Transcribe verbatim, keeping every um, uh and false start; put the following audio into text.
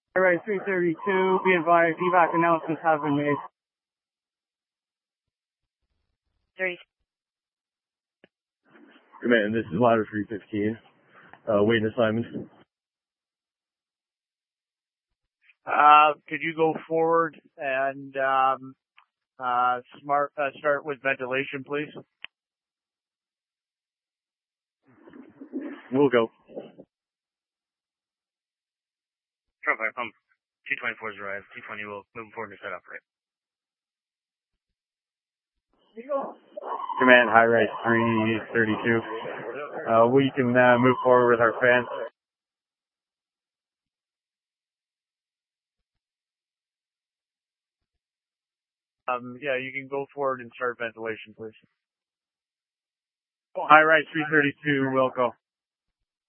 All right, three thirty-two, be advised, evac announcements have been made. thirty. Command, this is ladder three fifteen. Uh, waiting assignment. Uh, could you go forward and, um, uh, smart, uh, start with ventilation, please? We'll go. Trophy pump two twenty-four is arrived. two twenty will move forward to set up right. Command, high rise three thirty-two. Uh, we can uh, move forward with our fans. Um, yeah, you can go forward and start ventilation, please. High rise three thirty-two, we'll go.